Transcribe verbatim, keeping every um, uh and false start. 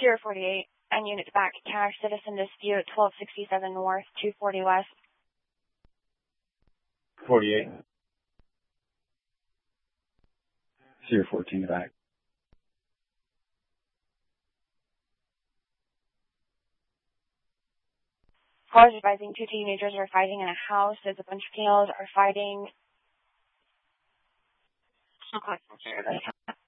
Sierra forty-eight, and unit back, cash, citizen dispute, twelve sixty-seven North, two forty West. forty-eight. Sierra fourteen back. Callers advising two teenagers are fighting in a house. There's a bunch of females are fighting.